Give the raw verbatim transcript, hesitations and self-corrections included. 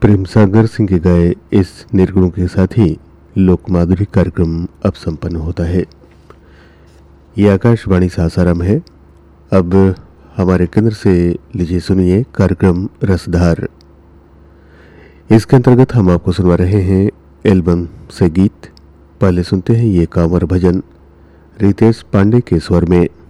प्रेम सागर सिंह के गाए इस निर्गुणों के साथ ही लोक माधुरी कार्यक्रम अब संपन्न होता है। ये आकाशवाणी सासाराम है। अब हमारे केंद्र से लीजिए सुनिए कार्यक्रम रसधार। इसके अंतर्गत हम आपको सुनवा रहे हैं एल्बम से गीत। पहले सुनते हैं ये कांवर भजन रितेश पांडे के स्वर में।